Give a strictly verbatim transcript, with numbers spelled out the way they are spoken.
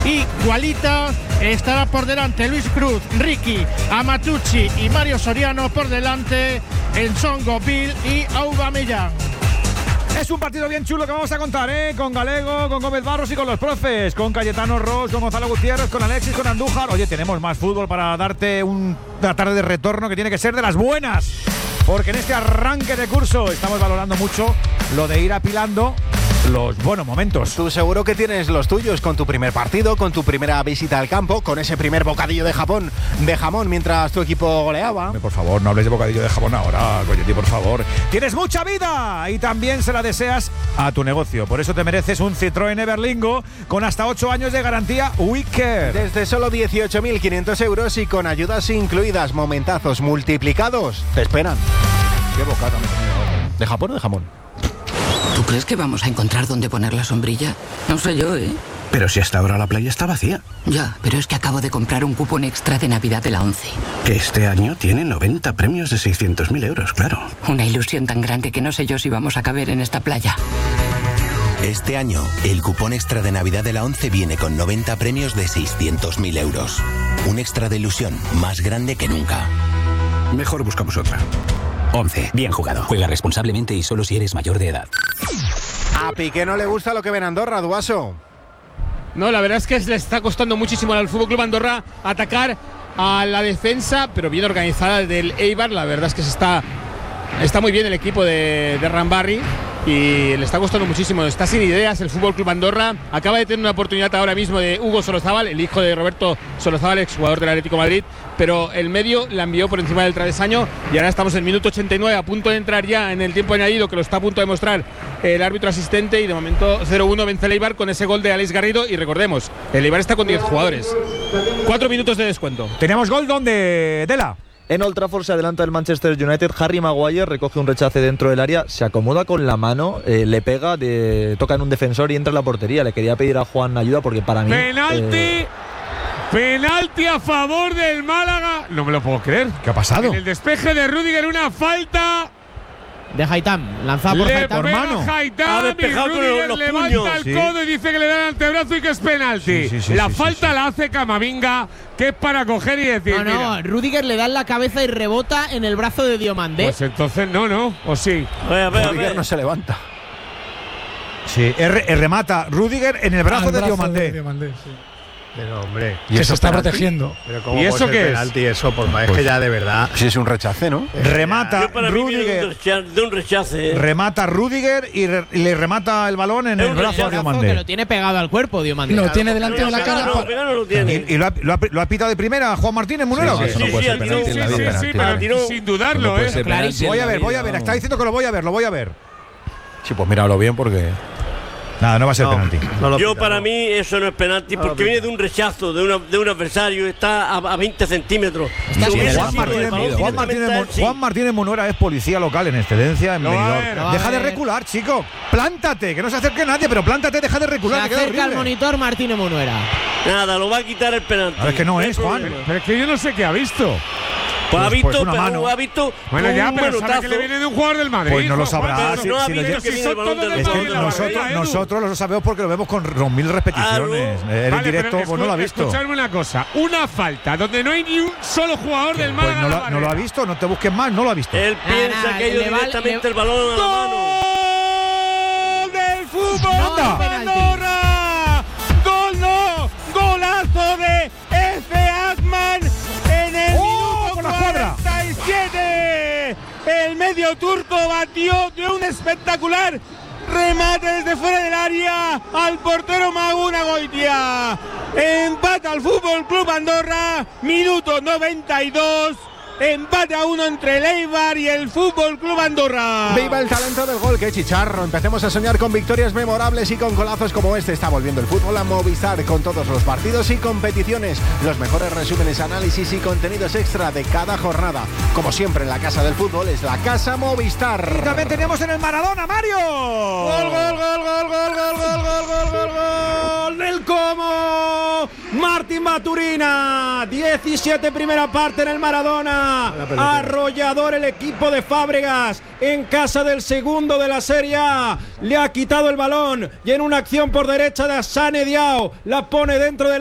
y Gualita. Estará por delante Luis Cruz, Ricky, Amatucci y Mario Soriano. Por delante Ensongo, Bill y Aubameyang. Es un partido bien chulo que vamos a contar, ¿eh? Con Galego, con Gómez Barros y con los profes, con Cayetano Ross, con Gonzalo Gutiérrez, con Alexis, con Andújar. Oye, tenemos más fútbol para darte un, una tarde de retorno que tiene que ser de las buenas, porque en este arranque de curso estamos valorando mucho lo de ir apilando los buenos momentos. Tú seguro que tienes los tuyos con tu primer partido, con tu primera visita al campo, con ese primer bocadillo de Japón, de jamón mientras tu equipo goleaba. Por favor, no hables de bocadillo de jamón ahora, Coyetti, por favor. Tienes mucha vida y también se la deseas a tu negocio. Por eso te mereces un Citroën Everlingo con hasta ocho años de garantía WeCare. Desde solo dieciocho mil quinientos euros y con ayudas incluidas, momentazos multiplicados. Te esperan. Qué bocata me he comido ahora. ¿De Japón o de jamón? ¿Tú crees que vamos a encontrar dónde poner la sombrilla? No sé yo, ¿eh? Pero si hasta ahora la playa está vacía. Ya, pero es que acabo de comprar un cupón extra de Navidad de la ONCE. Que este año tiene noventa premios de seiscientos mil euros, claro. Una ilusión tan grande que no sé yo si vamos a caber en esta playa. Este año, el cupón extra de Navidad de la ONCE viene con noventa premios de seiscientos mil euros. Un extra de ilusión más grande que nunca. Mejor buscamos otra. ONCE. Bien jugado. Juega responsablemente y solo si eres mayor de edad. A Piqué no le gusta lo que ve en Andorra, Duaso. No, la verdad es que le está costando muchísimo al F C Andorra atacar a la defensa, pero bien organizada del Eibar. La verdad es que se está, está muy bien el equipo de, de Rambarri y le está costando muchísimo. Está sin ideas el F C Andorra. Acaba de tener una oportunidad ahora mismo de Hugo Solozábal, el hijo de Roberto Solozábal, exjugador del Atlético de Madrid, pero el medio la envió por encima del travesaño y ahora estamos en el minuto ochenta y nueve, a punto de entrar ya en el tiempo añadido, que lo está a punto de mostrar el árbitro asistente, y de momento cero uno vence el Eibar con ese gol de Alex Garrido. Y recordemos, el Eibar está con diez jugadores. Cuatro minutos de descuento. Teníamos gol donde Dela. En Old Trafford se adelanta el Manchester United. Harry Maguire recoge un rechace dentro del área, se acomoda con la mano, eh, le pega, de, toca en un defensor y entra en la portería. Le quería pedir a Juan ayuda porque para mí… ¡Penalti! Eh, ¡Penalti a favor del Málaga! No me lo puedo creer. ¿Qué ha pasado? En el despeje de Rüdiger, una falta de Haitham, lanzada por Haitham. Le pega Haitham Ha despejado y Rüdiger los levanta puños. el Sí. codo y dice que le da el antebrazo y que es penalti. Sí, sí, sí, la sí, falta sí, sí. la hace Camavinga, que es para coger y decir… No, no, mira, Rüdiger le da en la cabeza y rebota en el brazo de Diomandé. pues entonces no, no, o sí. Rüdiger no se levanta. Sí, er, er, remata Rüdiger en el brazo, Al de brazo Diomandé. de Diomandé, sí. Pero hombre, ¿Y que eso se está penalti? protegiendo. Pero ¿cómo ¿Y eso puede ser qué es? penalti eso? Por es Pues- que ya de verdad. Si es un rechace, ¿no? Remata Yo para mí viene de un Rüdiger. recha- de un rechace. ¿eh? Remata Rüdiger y, re- y le remata el balón en Es el un brazo a rechazo Que Diomandé. lo tiene pegado al cuerpo, Diomandé. Lo tiene delante de la cara. No, pero no lo tiene. ¿Y, y lo, ha, lo, ha, lo ha pitado de primera Juan Martínez Munero? Sí, sí, sí, sí, al tirón, sí, sí, sí, pero tiró sin dudarlo, ¿eh? Clarísimo. Voy a ver, voy a ver. Está diciendo que lo voy a ver, lo voy a ver. Sí, pues míralo bien porque… Nada, no va a ser No, penalti. no lo Yo pita, para no. mí eso no es penalti No lo porque pita. viene de un rechazo de, una, de un adversario, está a, a veinte centímetros. Está Si sin hubiese Juan sido Martínez, el balón Juan, directamente Martínez, a él, Mu- sí. Juan Martínez Munuera es policía local en excedencia en Lo va a Benidorm. ver, lo va a Deja de ver. recular, chico. Plántate, que no se acerque nadie, pero plántate, deja de Se recular. que queda acerca al horrible. monitor Martínez Munuera. Nada, lo va a quitar el penalti. A ver, que no hay es, Juan. problema. Pero es que yo no sé qué ha visto. Pues ha Pues- visto, pues una pero mano. ha visto Bueno, un ya, pero sabe manotazo. que le viene de un jugador del Madrid. Pues no lo Juan, sabrá. pero Si- no ha si lo visto lle- que viene el son balón todos del del Es que Madrid en la nosotros, barrera, Edu. nosotros lo sabemos porque lo vemos con dos mil repeticiones. Claro. En Vale, directo, pero pues no lo ha escu- visto. Escuchadme una cosa. Una falta donde no hay ni un solo jugador del Pues Málaga. no en la lo, no lo ha barrera. visto, no te busques más, no lo ha visto. Él piensa nada, que ha ido le va- directamente le- el balón a la mano. ¡Gol del fútbol No, de penalti. Andorra! ¡Gol no! ¡Golazo de Efe Akman en el ¡Oh, minuto por la cuadra! cuarenta y siete! El medio turco batió de un espectacular remate desde fuera del área al portero Maguna Goitia. Empata al Fútbol Club Andorra, minuto noventa y dos. Empate a uno entre el Eibar y el Fútbol Club Andorra. Viva el talento del gol, qué chicharro. Empecemos a soñar con victorias memorables y con golazos como este. Está volviendo el fútbol a Movistar con todos los partidos y competiciones, los mejores resúmenes, análisis y contenidos extra de cada jornada. Como siempre en la casa del fútbol es la casa Movistar. Y también tenemos en el Maradona, Mario. Gol, gol, gol, gol, gol, gol, gol, gol, gol, gol, gol del Como. uno. Martín Maturina, diecisiete primera parte en el Maradona. Arrollador el equipo de Fábregas en casa del segundo de la Serie A. Le ha quitado el balón y en una acción por derecha de Asane Diao la pone dentro del